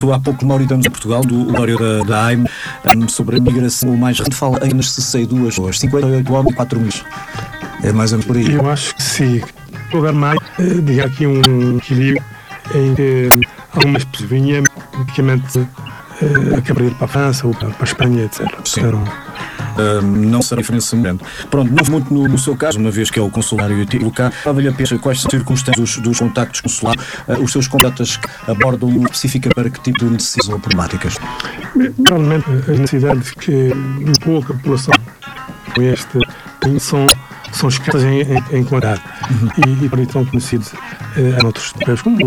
Há pouco, Mauri, estamos em Portugal, do relatório da AIM sobre a migração. O mais recente fala em nas 62 pessoas, 58 homens e 4 mulheres. É mais ou menos por aí. Eu acho que sim. O lugar mais, diga aqui um equilíbrio em que algumas pessoas vinham, praticamente, a querer para a França ou para a Espanha, etc. Sim. Não será diferença muito grande. Pronto, não muito no seu caso, uma vez que é o consulário local, estava-lhe a pensar quais são as circunstâncias dos contactos consulares, os seus contatos abordam específica para que tipo de necessidades ou problemáticas? Provavelmente as necessidades que um pouco a população com este são escassas em quantidade e por isso são conhecidos em outros países como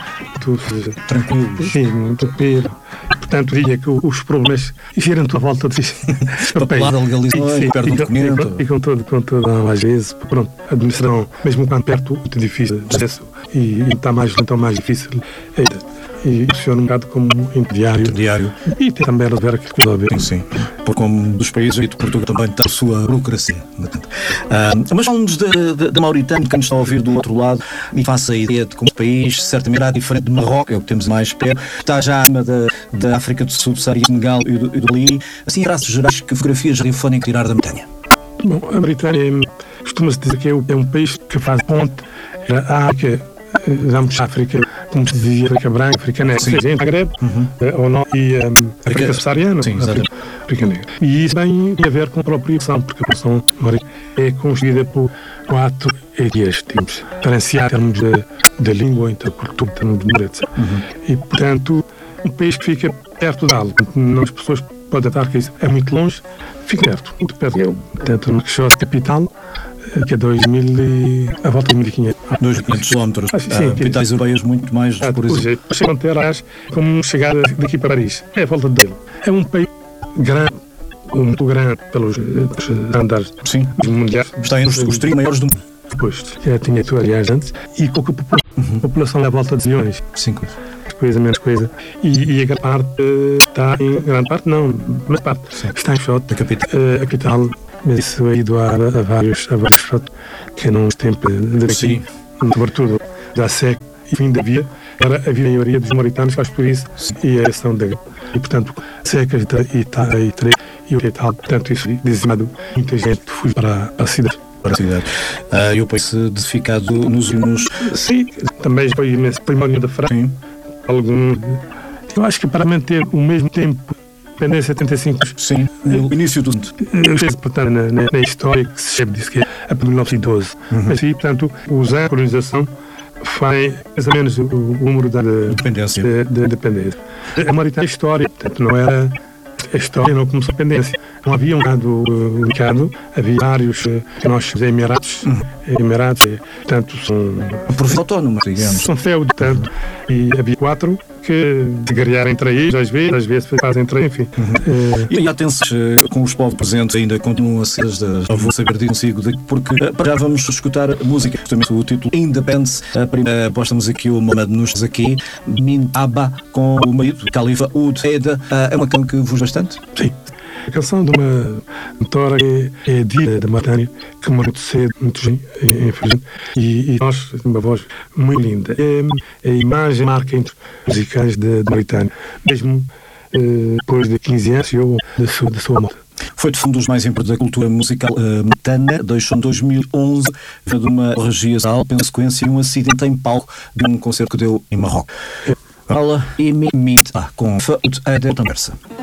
tranquilos. Sim, tranquilo. Portanto, diria que os problemas giram à volta de papelada, legalização, perde um documento. E com todo, às vezes, pronto, a administração, mesmo quando perto, muito difícil de acesso e está mais difícil ainda. E funciona um bocado como intermediário. E tem também a ver que coisa a ver. Sim, porque como dos países e de Portugal também tem a sua burocracia. Mas falamos da Mauritânia, que nos está a ouvir do outro lado, e faça a ideia de como o país, certamente era diferente de Marrocos, é o que temos mais perto, está já acima da África do Subsaariana, Senegal e do Mali. Assim, em traços gerais, que fotografias radiofónicas tirar da Mauritânia? Bom, a Mauritânia costuma-se dizer que é um país que faz ponte a África, vamos à África, como se dizia, África Branca, África Negra, entre Magreb, ou não, e África Subsaariana, África Negra. E isso tem a ver com a própria população, porque a população é constituída por 4 etnias, temos diferenciar em termos de língua, em termos de mulher, etc. E, portanto, um país que fica perto de algo, as pessoas podem estar que isso é muito longe, fica muito perto. Portanto, no Quixote capital, que é a volta de 1.500. 2.500 quilómetros. Capitais europeias muito mais por exemplo. Você manter, aliás, como chegar daqui para Paris. É a volta dele. É um país grande, muito grande pelos andares mundiais. Está entre os 30 maiores do mundo. Depois, já tinha tu, aliás, antes, e com a população à volta de milhões. 5 coisa, menos coisa. E a grande parte está em... Grande parte não, mas parte. Está em Quixote. A capital. A capital. Mas isso é ido a vários que não os tempos daqui, sobretudo da SEC e fim da via. Agora a via maioria dos mauritanos faz por isso e a ação da e portanto secas e o capital, portanto isso dizimado, muita gente fugiu para a cidade. E o país edificado nos últimos... Sim, também foi imenso primórdio da França. Algum, eu acho que para manter o mesmo tempo independência 75. Sim, no início do... Portanto, na história que se disse que é a 1912. Mas sim, portanto, usar a colonização foi mais ou menos o número da independência. A Mauritânia é história, portanto, não era... A história não começou a independência. Não havia um lado ubicado, havia vários que nós chamamos Emirados, portanto, são... Província autónoma, digamos. São feudos, portanto, e havia 4 que se guerrearam entre eles, às vezes fazem entre eles, enfim. E há tensões com os povos presentes ainda continuam a ser eu vou saber disso consigo, porque já vamos escutar a música, justamente o título Independence, a primeira postamos aqui o Mohamed nos aqui, Min Abba, com o marido, Khalifa Oud Eda, é uma canção que vos bastante? Sim. A canção de uma cantora que é Dia da Mauritânia, que morreu muito cedo, muito jovem, infelizmente, e nós, uma voz muito linda. É a imagem marca entre os musicais da Mauritânia, mesmo depois de 15 anos da sua morte. Foi de fundo dos mais importantes da cultura musical mauritana, deixou em 2011 de uma orgia em sequência e um acidente em palco de um concerto que deu em Marrocos. Fala e me com Faoud Eder conversa.